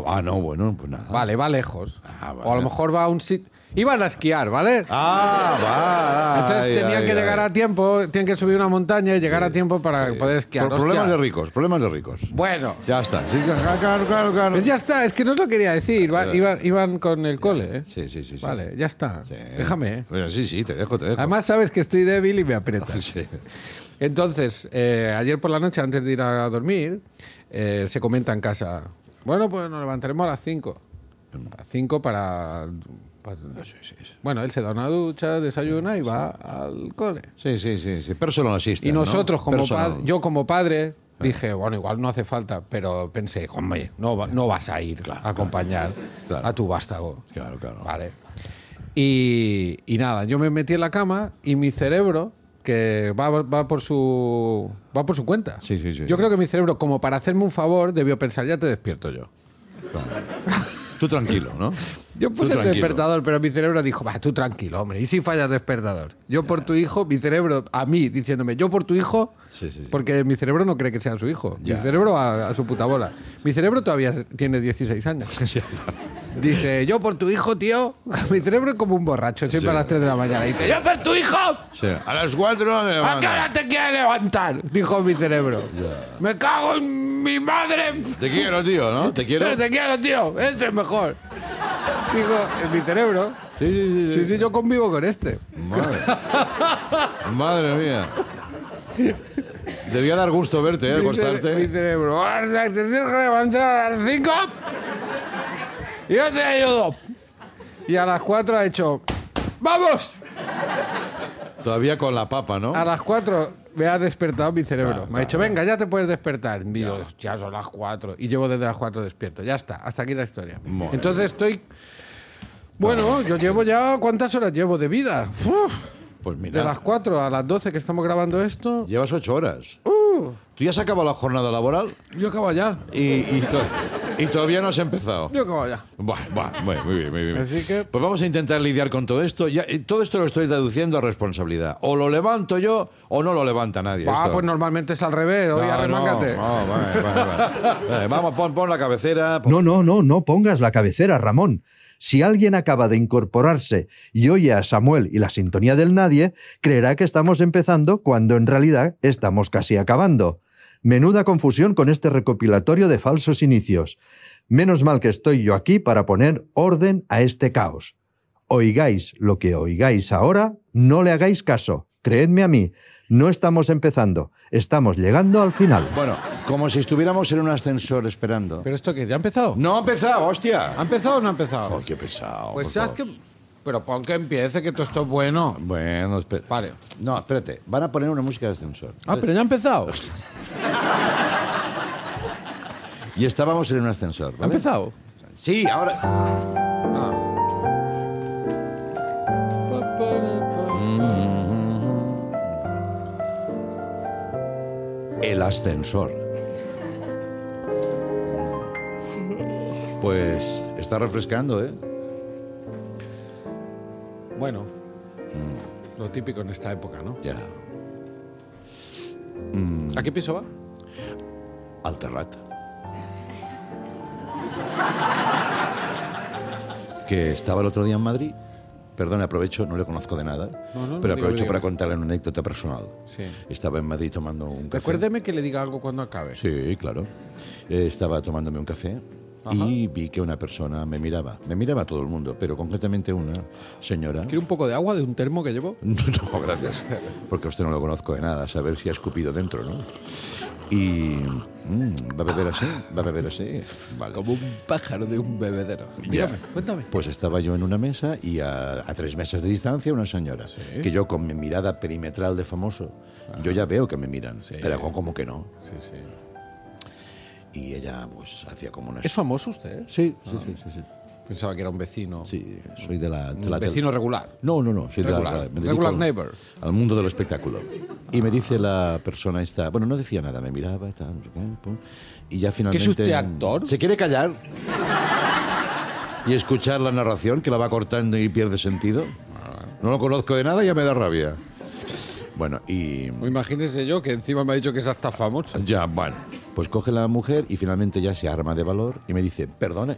no, bueno, pues nada. Vale, va lejos. Vale. O a lo mejor va a un sitio... Iban a esquiar, ¿vale? Va. Entonces tenían que llegar a tiempo, tienen que subir una montaña y llegar a tiempo para poder esquiar. Problemas de ricos. Bueno. Ya está. Sí, claro. Pues ya está, es que no os lo quería decir. Iban con el cole, ¿eh? Sí. Vale, ya está. Sí. Déjame, ¿eh? Bueno, sí, te dejo. Además sabes que estoy débil y me aprietas. Sí. Entonces, ayer por la noche, antes de ir a dormir, se comenta en casa, bueno, pues nos levantaremos a las 5. A las 5 para... Sí. Bueno, él se da una ducha, desayuna y va al cole. Sí. Personal assistant, Y nosotros, ¿no? yo como padre, dije, bueno, igual no hace falta, pero pensé, hombre, no vas a ir a acompañar a tu vástago. Claro. Vale. Y nada, yo me metí en la cama y mi cerebro, que va por su cuenta. Sí. Yo creo que mi cerebro, como para hacerme un favor, debió pensar, ya te despierto yo. Claro. Tú tranquilo, ¿no? Yo puse el despertador, pero mi cerebro dijo, va, tú tranquilo, hombre. ¿Y si falla el despertador? Yo por tu hijo, mi cerebro, a mí, diciéndome, yo por tu hijo, porque mi cerebro no cree que sea su hijo. Mi cerebro a su puta bola. Mi cerebro todavía tiene 16 años. Dice, yo por tu hijo, tío. Mi cerebro es como un borracho, siempre a las 3 de la mañana. Dice, yo por tu hijo. Sí. A las 4 me ¿A qué hora te quieres levantar? Dijo mi cerebro. Me cago en mi madre. Te quiero, tío, ¿no? Te quiero. Te quiero, tío. Ese es mejor. Digo, en mi cerebro. Sí, yo convivo con este. Madre mía. Debía dar gusto verte, acostarte. Mi cerebro. Te tienes que levantar a las 5. Y yo te ayudo. Y a las 4 ha hecho... ¡Vamos! Todavía con la papa, ¿no? A las 4 me ha despertado mi cerebro. Me ha dicho, venga, ya te puedes despertar. Y yo, ya son las 4. Y llevo desde las 4 despierto. Ya está, hasta aquí la historia. Entonces estoy... Bueno, yo llevo ya... ¿Cuántas horas llevo de vida? Pues mira. De las 4 a las 12 que estamos grabando esto... Llevas 8 horas. ¿Tú ya has acabado la jornada laboral? Yo acabo ya. Y todavía no has empezado. Yo acabo ya. Muy bien. Así que... Pues vamos a intentar lidiar con todo esto. Todo esto lo estoy deduciendo a responsabilidad. O lo levanto yo o no lo levanta nadie. Pues normalmente es al revés. Hoy arremángate. Vale. Vamos, pon la cabecera. No pongas la cabecera, Ramón. Si alguien acaba de incorporarse y oye a Samuel y la sintonía del nadie, creerá que estamos empezando cuando en realidad estamos casi acabando. Menuda confusión con este recopilatorio de falsos inicios. Menos mal que estoy yo aquí para poner orden a este caos. Oigáis lo que oigáis ahora, no le hagáis caso. Creedme a mí, no estamos empezando, estamos llegando al final. Bueno, como si estuviéramos en un ascensor esperando. ¿Pero esto qué? ¿Ya ha empezado? No ha empezado, hostia. ¿Ha empezado o no ha empezado? Oh, qué pesado. Pues sabes que... Pero pon que empiece, que todo esto es bueno. Bueno, espera. Vale. No, espérate. Van a poner una música de ascensor. Pero ya ha empezado. Y estábamos en un ascensor, ¿vale? ¿Ha empezado? Sí, ahora... El ascensor. Pues está refrescando, ¿eh? Bueno, lo típico en esta época, ¿no? Ya. ¿A qué piso va? Al terrat. Que estaba el otro día en Madrid. Perdón, aprovecho, no le conozco de nada, pero aprovecho para contarle una anécdota personal. Sí. Estaba en Madrid tomando un café. Recuérdeme que le diga algo cuando acabe. Sí, claro. Estaba tomándome un café. Ajá. Y vi que una persona me miraba. Me miraba todo el mundo, pero concretamente una señora. ¿Quiere un poco de agua de un termo que llevo? No, gracias. Porque a usted no lo conozco de nada, a saber si ha escupido dentro, ¿no? Y... ¿va a beber así? Vale. Como un pájaro de un bebedero. Dígame, cuéntame. Pues estaba yo en una mesa y a 3 mesas de distancia una señora. ¿Sí? Que yo con mi mirada perimetral de famoso, yo ya veo que me miran, pero como que no. Sí. Y ella pues hacía como una... ¿Es famoso usted? Sí. Pensaba que era un vecino. Sí, soy de la... ¿Un vecino regular? No, soy regular. Me regular neighbor. Al mundo del espectáculo. Y me dice la persona esta... Bueno, no decía nada, me miraba y tal, no sé qué, y ya finalmente... ¿Qué es usted, actor? ¿Se quiere callar? Y escuchar la narración, que la va cortando y pierde sentido. No lo conozco de nada y ya me da rabia. Bueno, y... Imagínese yo, que encima me ha dicho que es hasta famoso. Ya, bueno. Pues coge la mujer y finalmente ya se arma de valor y me dice, perdone,